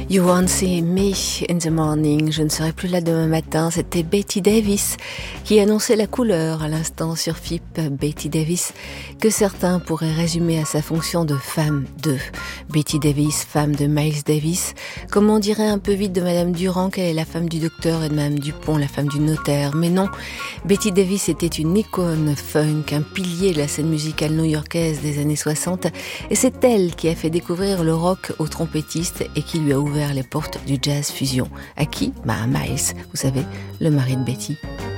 You won't see me in the morning. Je ne serai plus là demain matin. C'était Betty Davis qui annonçait la couleur à l'instant sur FIP. Betty Davis, que certains pourraient résumer à sa fonction de femme de. Betty Davis, femme de Miles Davis. Comme on dirait un peu vite de Madame Durand qu'elle est la femme du docteur et de Madame Dupont, la femme du notaire. Mais non, Betty Davis était une icône funk, un pilier de la scène musicale new-yorkaise des années 60. Et c'est elle qui a fait découvrir le rock aux trompettistes et qui lui a ouvert les portes du jazz fusion. À qui ? À Miles, vous savez, le mari de Betty.